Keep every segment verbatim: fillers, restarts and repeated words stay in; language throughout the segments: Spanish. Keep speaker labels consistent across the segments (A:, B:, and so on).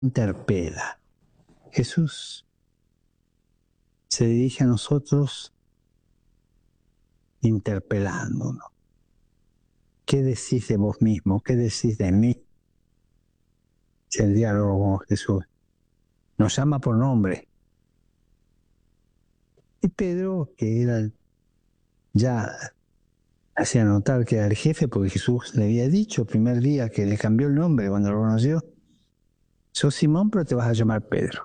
A: interpela. Jesús se dirige a nosotros interpelándonos. ¿Qué decís de vos mismo? ¿Qué decís de mí? Es el diálogo con Jesús. Nos llama por nombre. Y Pedro, que era ya hacía notar que era el jefe, porque Jesús le había dicho el primer día que le cambió el nombre cuando lo conoció. Sos Simón, pero te vas a llamar Pedro.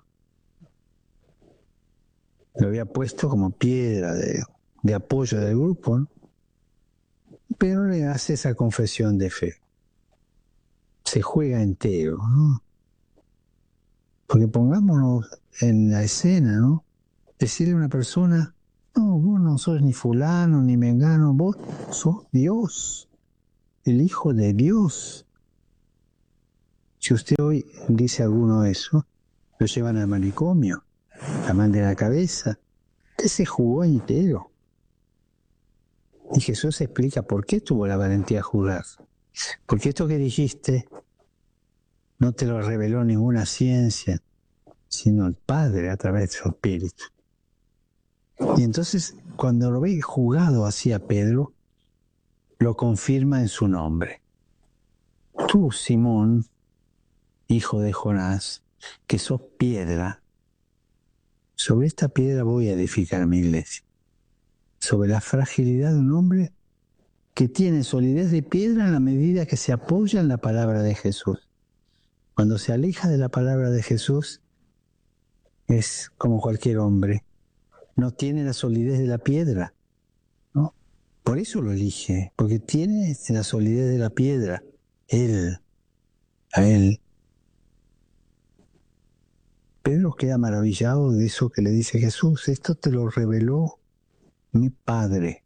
A: Lo había puesto como piedra de, de apoyo del grupo, ¿no? Pero le hace esa confesión de fe. Se juega entero, ¿no? Porque pongámonos en la escena, ¿no? Decirle a una persona, no, vos no sos ni fulano, ni mengano, vos sos Dios, el Hijo de Dios. Si usted hoy dice a alguno eso, lo llevan al manicomio, la manda de la cabeza. Usted se jugó entero. Y Jesús explica por qué tuvo la valentía de jugar. Porque esto que dijiste no te lo reveló ninguna ciencia, sino el Padre a través de su Espíritu. Y entonces, cuando lo ve jugado hacia Pedro, lo confirma en su nombre. Tú, Simón, hijo de Jonás, que sos piedra, sobre esta piedra voy a edificar mi iglesia. Sobre la fragilidad de un hombre que tiene solidez de piedra en la medida que se apoya en la palabra de Jesús. Cuando se aleja de la palabra de Jesús, es como cualquier hombre. No tiene la solidez de la piedra, ¿no? Por eso lo elige, porque tiene la solidez de la piedra. Él, a él. Pedro queda maravillado de eso que le dice Jesús. Esto te lo reveló mi Padre.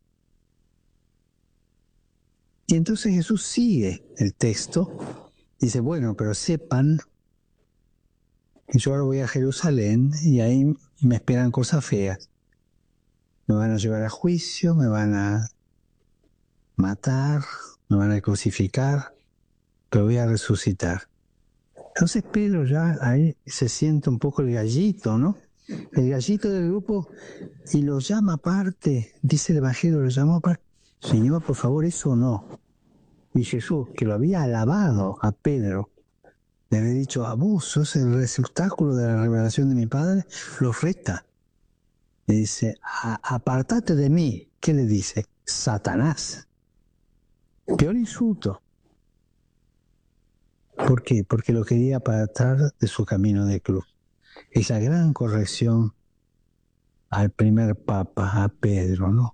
A: Y entonces Jesús sigue el texto. Dice, bueno, pero sepan que yo ahora voy a Jerusalén y ahí me esperan cosas feas. Me van a llevar a juicio, me van a matar, me van a crucificar, pero voy a resucitar. Entonces Pedro ya ahí se siente un poco el gallito, ¿no? El gallito del grupo y lo llama aparte, dice el Evangelio, lo llama aparte. Señor, por favor, eso no. Y Jesús, que lo había alabado a Pedro, le había dicho, a vos sos el receptáculo de la revelación de mi Padre, lo reta. Le dice, apartate de mí. ¿Qué le dice? Satanás. Peor insulto. ¿Por qué? Porque lo quería apartar de su camino de cruz. Esa gran corrección al primer papa, a Pedro, ¿no?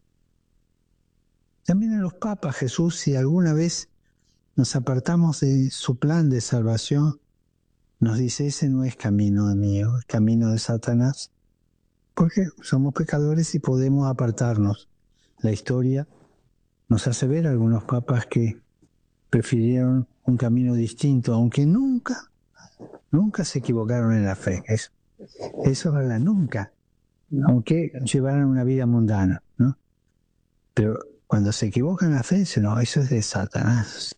A: También a los papas, Jesús, si alguna vez nos apartamos de su plan de salvación, nos dice, ese no es camino mío, es camino de Satanás. Porque somos pecadores y podemos apartarnos. La historia nos hace ver a algunos papas que prefirieron un camino distinto, aunque nunca, nunca se equivocaron en la fe. Eso, eso es verdad, nunca. Aunque llevaran una vida mundana, ¿no? Pero cuando se equivocan en la fe, dicen, no, eso es de Satanás.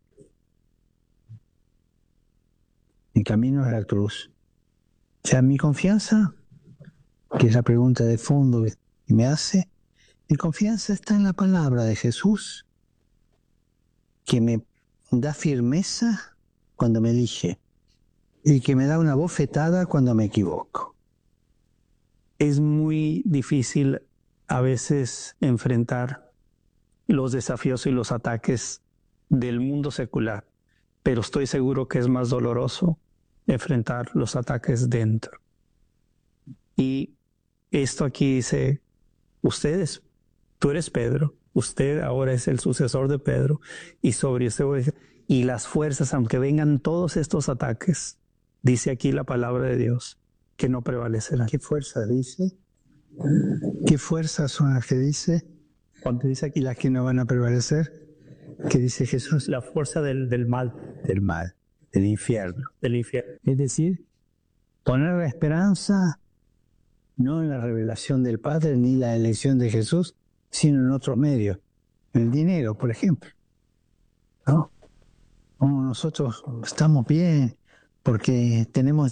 A: Mi camino es la cruz. O sea, mi confianza, que es la pregunta de fondo que me hace, mi confianza está en la palabra de Jesús, que me da firmeza cuando me elige y que me da una bofetada cuando me equivoco.
B: Es muy difícil a veces enfrentar los desafíos y los ataques del mundo secular, pero estoy seguro que es más doloroso enfrentar los ataques dentro. Y esto aquí dice, ustedes, tú eres Pedro, usted ahora es el sucesor de Pedro, y sobre usted, y las fuerzas, aunque vengan todos estos ataques, dice aquí la palabra de Dios, que no prevalecerán.
A: ¿Qué fuerza dice? ¿Qué fuerzas son las que dice? Cuando dice aquí las que no van a prevalecer, ¿qué dice Jesús?
B: La fuerza del, del mal.
A: Del mal, del infierno.
B: Del infierno.
A: Es decir, poner la esperanza no en la revelación del Padre ni la elección de Jesús, sino en otros medios. En el dinero, por ejemplo. ¿No? Como nosotros estamos bien, porque tenemos